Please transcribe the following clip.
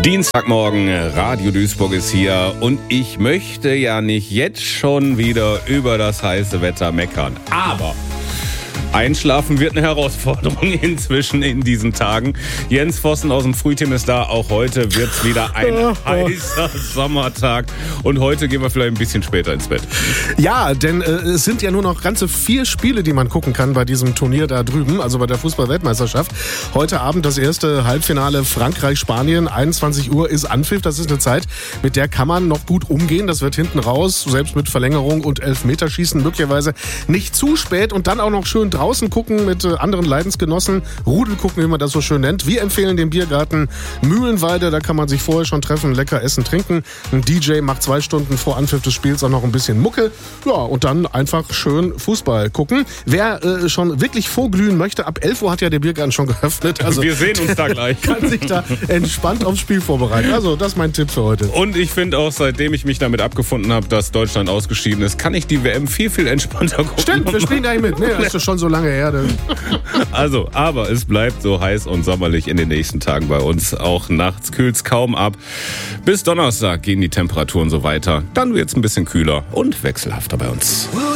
Dienstagmorgen, Radio Duisburg ist hier und ich möchte ja nicht jetzt schon wieder über das heiße Wetter meckern, aber Einschlafen wird eine Herausforderung inzwischen in diesen Tagen. Jens Vossen aus dem Frühteam ist da. Auch heute wird es wieder ein heißer Sommertag. Und heute gehen wir vielleicht ein bisschen später ins Bett. Ja, denn es sind ja nur noch ganze 4 Spiele, die man gucken kann bei diesem Turnier da drüben, also bei der Fußball-Weltmeisterschaft. Heute Abend das erste Halbfinale Frankreich-Spanien. 21 Uhr ist Anpfiff. Das ist eine Zeit, mit der kann man noch gut umgehen. Das wird hinten raus, selbst mit Verlängerung und Elfmeterschießen möglicherweise nicht zu spät. Und dann auch noch schön draußen gucken mit anderen Leidensgenossen, Rudel gucken, wie man das so schön nennt. Wir empfehlen den Biergarten Mühlenweide, da kann man sich vorher schon treffen, lecker essen, trinken. Ein DJ macht 2 Stunden vor Anpfiff des Spiels auch noch ein bisschen Mucke. Ja, und dann einfach schön Fußball gucken. Wer schon wirklich vorglühen möchte, ab 11 Uhr hat ja der Biergarten schon geöffnet. Also wir sehen uns da gleich. Kann sich da entspannt aufs Spiel vorbereiten. Also das ist mein Tipp für heute. Und ich finde auch, seitdem ich mich damit abgefunden habe, dass Deutschland ausgeschieden ist, kann ich die WM viel, viel entspannter gucken. Stimmt, wir spielen da nicht mit. Nee, das ist schon so lange her. Also, aber es bleibt so heiß und sommerlich in den nächsten Tagen bei uns. Auch nachts kühlt's kaum ab. Bis Donnerstag gehen die Temperaturen so weiter. Dann wird's ein bisschen kühler und wechselhafter bei uns.